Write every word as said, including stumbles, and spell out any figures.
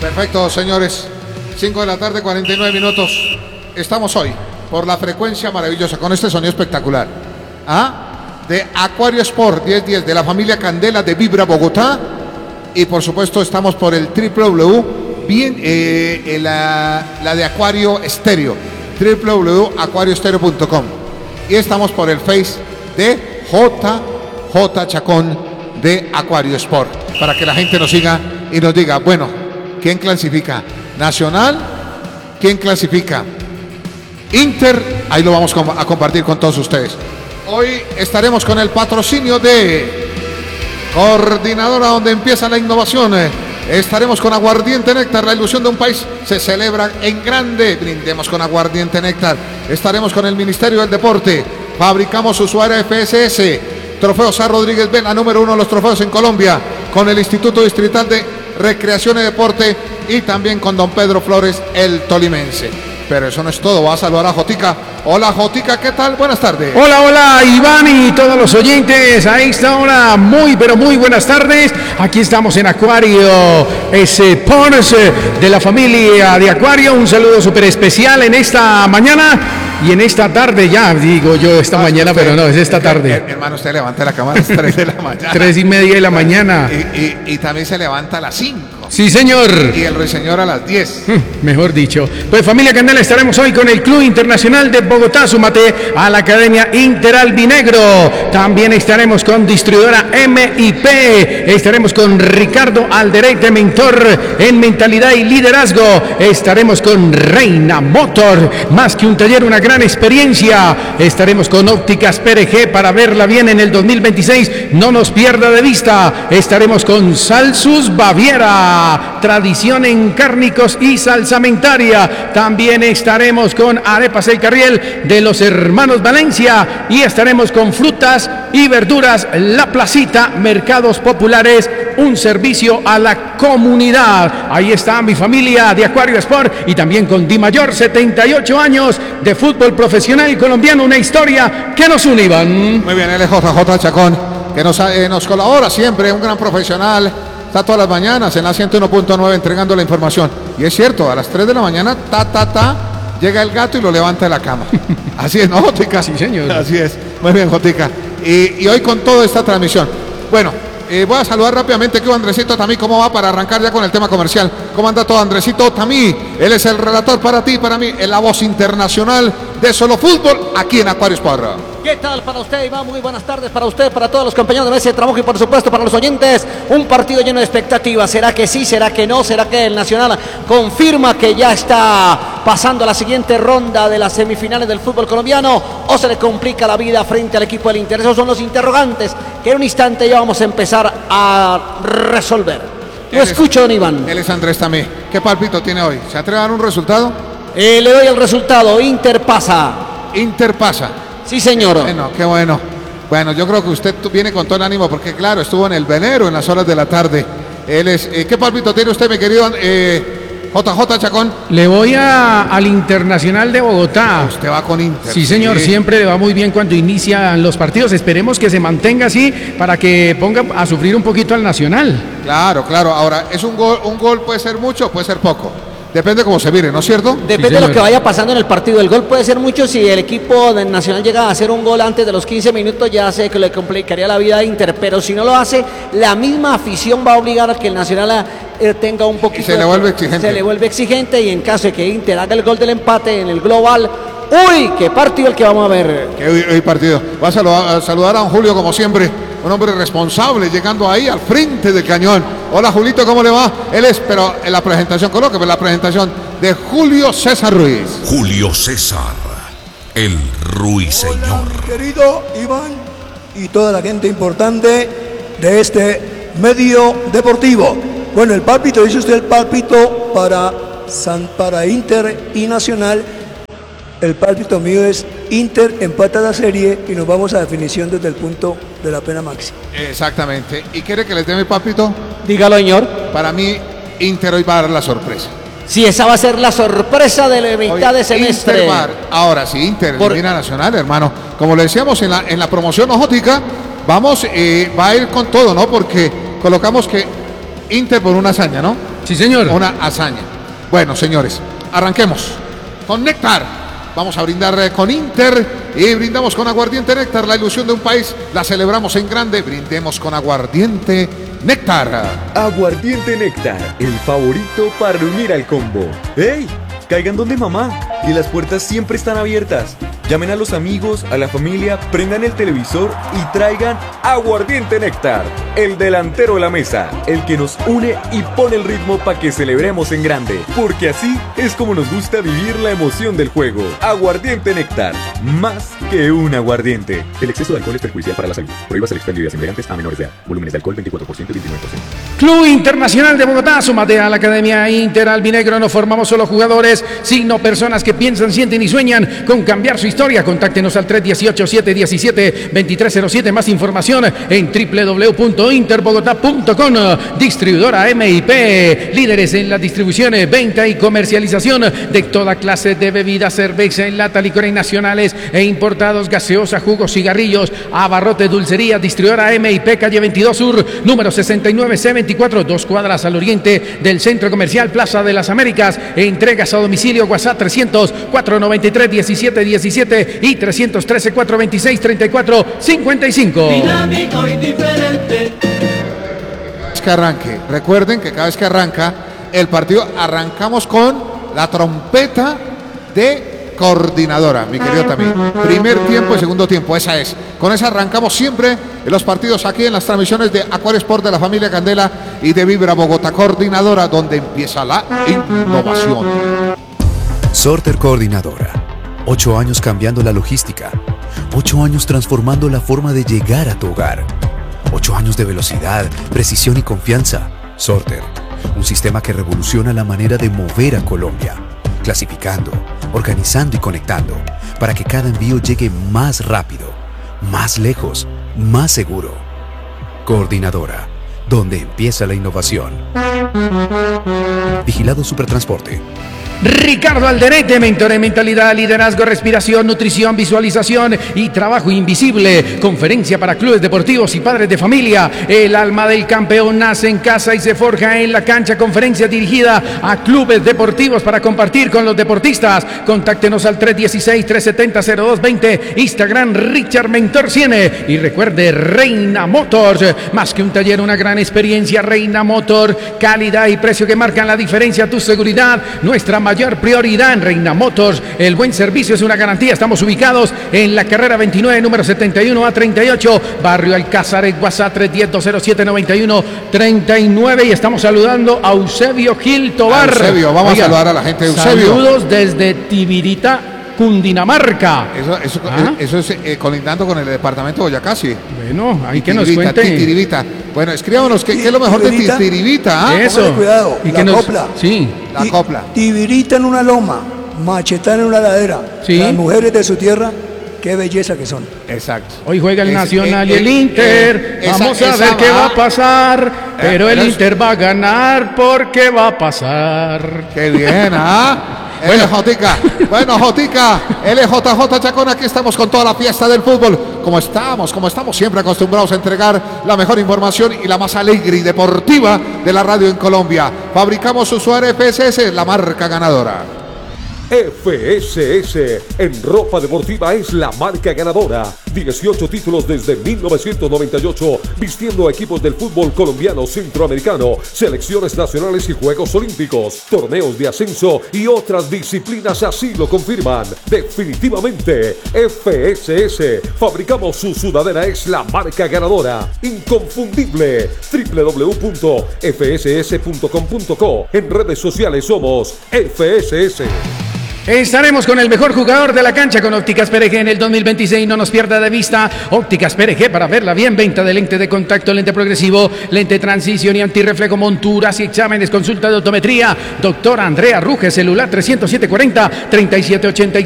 Perfecto, señores. cinco de la tarde, cuarenta y nueve minutos. Estamos hoy por la frecuencia maravillosa con este sonido espectacular. ¿Ah? De Acuario Sport diez diez de la familia Candela de Vibra Bogotá. Y por supuesto estamos por el doble u doble u doble u, bien, eh, la, la de Acuario Estéreo, doble u doble u doble u punto acuario estéreo punto com. Y estamos por el Face de J J Chacón de Acuario Sport, para que la gente nos siga y nos diga, bueno, ¿quién clasifica? Nacional, ¿quién clasifica? Inter, ahí lo vamos a compartir con todos ustedes. Hoy estaremos con el patrocinio de Coordinadora, donde empieza la innovación. Estaremos con Aguardiente Néctar, la ilusión de un país se celebra en grande. Brindemos con Aguardiente Néctar. Estaremos con el Ministerio del Deporte. Fabricamos Usuaria F S S. Trofeos A. Rodríguez Vela, número uno de los trofeos en Colombia. Con el Instituto Distrital de Recreación y Deporte. Y también con don Pedro Flores, el tolimense. Pero eso no es todo, va a saludar a Jotica. Hola Jotica, ¿qué tal? Buenas tardes. Hola, hola Iván y todos los oyentes a esta hora, muy pero muy buenas tardes. Aquí estamos en Acuario Sports de la familia de Acuario. Un saludo súper especial en esta mañana y en esta tarde ya, digo yo esta ah, mañana, usted, pero no, es esta tarde. Her, hermano, usted levanta la cámara a las tres de la mañana. Tres y media de la mañana. Y, y, y también se levanta a las cinco. Sí, señor. Y el ruiseñor a las diez. Mejor dicho. Pues familia Candela, estaremos hoy con el Club Internacional de Bogotá. Súmate a la Academia Interalbinegro. También estaremos con Distribuidora M I P. Estaremos con Ricardo Alderete, mentor en mentalidad y liderazgo. Estaremos con Reina Motor. Más que un taller, una gran experiencia. Estaremos con Ópticas P R G para verla bien en el dos mil veintiséis. No nos pierda de vista. Estaremos con Salsus Baviera. Tradición en cárnicos y salsamentaria. También estaremos con Arepas El Carriel de los hermanos Valencia y estaremos con frutas y verduras La Placita, Mercados Populares, un servicio a la comunidad. Ahí está mi familia de Acuario Sport y también con Di Mayor, setenta y ocho años de fútbol profesional colombiano, una historia que nos une, Iván. Muy bien, él es J J Chacón, que nos, eh, nos colabora siempre, un gran profesional. Está todas las mañanas en la ciento uno punto nueve entregando la información. Y es cierto, a las tres de la mañana, ta, ta, ta, llega el gato y lo levanta de la cama. Así es, ¿no, Jotica? Sí, señor. Así es. Muy bien, Jotica. Y, y hoy con toda esta transmisión. Bueno, eh, voy a saludar rápidamente que Andresito Tamí, ¿cómo va? Para arrancar ya con el tema comercial. ¿Cómo anda todo, Andresito Tamí? Él es el relator para ti, para mí, en la voz internacional de Solo Fútbol, aquí en Acuario Sport. ¿Qué tal para usted, Iván? Muy buenas tardes para usted, para todos los compañeros de mesa de trabajo y por supuesto para los oyentes. Un partido lleno de expectativas. ¿Será que sí? ¿Será que no? ¿Será que el Nacional confirma que ya está pasando a la siguiente ronda de las semifinales del fútbol colombiano? ¿O se le complica la vida frente al equipo del Inter? Esos son los interrogantes que en un instante ya vamos a empezar a resolver. Lo escucho, don Iván. Él es Andrés Tamí. ¿Qué palpito tiene hoy? ¿Se atreve a dar un resultado? Eh, le doy el resultado. Inter pasa. Inter pasa. Sí, señor. Bueno, qué bueno. Bueno, yo creo que usted viene con todo el ánimo porque, claro, estuvo en el Venero en las horas de la tarde. Él es, eh, ¿qué palpito tiene usted, mi querido eh, J J Chacón? Le voy a, al Internacional de Bogotá. Usted va con Inter. Sí, señor, sí. Siempre le va muy bien cuando inician los partidos. Esperemos que se mantenga así para que ponga a sufrir un poquito al Nacional. Claro, claro. Ahora, es un gol, un gol puede ser mucho, puede ser poco. Depende cómo se mire, ¿no es cierto? Depende sí, de lo que vaya pasando en el partido. El gol puede ser mucho. Si el equipo del Nacional llega a hacer un gol antes de los quince minutos, ya sé que le complicaría la vida a Inter. Pero si no lo hace, la misma afición va a obligar a que el Nacional eh, tenga un poquito... Y se le vuelve exigente. Se le vuelve exigente y en caso de que Inter haga el gol del empate en el global... ¡Uy! ¡Qué partido el que vamos a ver! ¡Qué hoy, hoy partido! Va a saludar, a saludar a don Julio como siempre. Un hombre responsable, llegando ahí al frente del cañón. Hola, Julito, ¿cómo le va? Él es, pero en la presentación, coloque la presentación de Julio César Ruiz. Julio César, el Ruiseñor. Hola, mi querido Iván y toda la gente importante de este medio deportivo. Bueno, el pálpito, dice usted el pálpito para, San, para Inter y Nacional. El pálpito mío es Inter empata la serie y nos vamos a definición desde el punto de la pena máxima. Exactamente. ¿Y quiere que les dé mi pálpito? Dígalo, señor. Para mí, Inter hoy va a dar la sorpresa. Sí, esa va a ser la sorpresa de la mitad hoy, de semestre. Inter va, ahora sí, Inter Por... elimina Nacional, hermano. Como le decíamos en la, en la promoción ojótica, vamos, eh, va a ir con todo, ¿no? Porque colocamos que Inter por una hazaña, ¿no? Sí, señor. Una hazaña. Bueno, señores, arranquemos con Néctar. Vamos a brindar eh, con Inter y brindamos con Aguardiente Néctar, la ilusión de un país. La celebramos en grande. Brindemos con Aguardiente Néctar. Aguardiente Néctar, el favorito para reunir al combo. ¡Ey! Caigan donde mamá, y las puertas siempre están abiertas. Llamen a los amigos, a la familia, prendan el televisor y traigan Aguardiente Néctar, el delantero de la mesa, el que nos une y pone el ritmo para que celebremos en grande, porque así es como nos gusta vivir la emoción del juego. Aguardiente Néctar, más que un aguardiente. El exceso de alcohol es perjudicial para la salud. Prohíbas el expendio de embriagantes a menores de edad. Volúmenes de alcohol veinticuatro por ciento y veintinueve por ciento. Club Internacional de Bogotá, súmate a la Academia Inter Albinegro. No formamos solo jugadores, sino personas que piensan, sienten y sueñan con cambiar su historia. Contáctenos al tres uno ocho, siete uno siete, dos tres cero siete. Más información en doble u doble u doble u punto interbogotá punto com. Distribuidora M I P, líderes en la distribución, venta y comercialización de toda clase de bebidas, cerveza en lata, licores nacionales e importados, gaseosa, jugos, cigarrillos, abarrotes, dulcería. Distribuidora M I P, calle veintidós Sur, número sesenta y nueve C veinticuatro, dos cuadras al oriente del Centro Comercial Plaza de las Américas. Entregas a domicilio, WhatsApp trescientos, cuatrocientos noventa y tres, diecisiete diecisiete y trescientos trece, cuatrocientos veintiséis, treinta y cuatro cincuenta y cinco. Dinámico y diferente. Es que arranque. Recuerden que cada vez que arranca el partido, arrancamos con la trompeta de coordinadora, mi querido también. Primer tiempo y segundo tiempo, esa es. Con esa arrancamos siempre en los partidos aquí en las transmisiones de Acuario Sport de la familia Candela y de Vibra Bogotá Coordinadora, donde empieza la innovación. Sorter Coordinadora. Ocho años cambiando la logística. Ocho años transformando la forma de llegar a tu hogar. Ocho años de velocidad, precisión y confianza. Sorter, un sistema que revoluciona la manera de mover a Colombia. Clasificando, organizando y conectando para que cada envío llegue más rápido, más lejos, más seguro. Coordinadora, donde empieza la innovación. Vigilado Supertransporte. Ricardo Alderete, mentor en mentalidad, liderazgo, respiración, nutrición, visualización y trabajo invisible. Conferencia para clubes deportivos y padres de familia. El alma del campeón nace en casa y se forja en la cancha. Conferencia dirigida a clubes deportivos para compartir con los deportistas. Contáctenos al tres uno seis, tres siete cero, cero dos dos cero. Instagram Richard Mentor Ciene. Y recuerde, Reina Motors, más que un taller, una gran experiencia. Reina Motor, calidad y precio que marcan la diferencia. Tu seguridad, nuestra mayor prioridad en Reina Motors. El buen servicio es una garantía. Estamos ubicados en la carrera veintinueve, número setenta y uno a treinta y ocho, barrio Alcázar. WhatsApp tres uno cero, dos cero siete, nueve uno tres nueve. Y estamos saludando a Eusebio Gil Tobar. Eusebio, vamos Oiga, a saludar a la gente de Eusebio. Saludos desde Tibirita, Cundinamarca. Eso, eso, ¿Ah? eso es eh, colindando con el departamento de Boyacá, sí. Bueno, ahí que nos Titiribita, cuente. Titiribita. Bueno, escríbanos, ¿qué, qué es lo mejor de Titiribita. Titiribita? ¿Ah? Eso. Póngale cuidado, Y la que nos- copla. Sí. La Ti- copla. Tibirita en una loma, Machetán en una ladera. Sí. Las mujeres de su tierra, qué belleza que son. Exacto. Hoy juega el Es- Nacional eh, y el eh, Inter. eh, esa- Vamos a esa ver qué va. va a pasar. Pero el pero es- Inter va a ganar porque va a pasar. Qué bien, ¿ah? Bueno, Jotica, bueno, Jotica, L J J Chacón, aquí estamos con toda la fiesta del fútbol. Como estamos, como estamos siempre acostumbrados a entregar la mejor información y la más alegre y deportiva de la radio en Colombia. Fabricamos usuario F S S, la marca ganadora. F S S en ropa deportiva es la marca ganadora. dieciocho títulos desde mil novecientos noventa y ocho, vistiendo a equipos del fútbol colombiano, centroamericano, selecciones nacionales y Juegos Olímpicos, torneos de ascenso y otras disciplinas así lo confirman. Definitivamente, F S S, fabricamos su sudadera, es la marca ganadora. Inconfundible. doble u doble u doble u punto f s s punto com punto co. En redes sociales somos F S S. Estaremos con el mejor jugador de la cancha con Ópticas P R G en el dos mil veintiséis. No nos pierda de vista Ópticas P R G para verla bien. Venta de lente de contacto, lente progresivo, lente transición y antirreflejo, monturas y exámenes, consulta de optometría. Doctor Andrea Ruge, celular trescientos siete cuarenta, treinta y siete ochenta y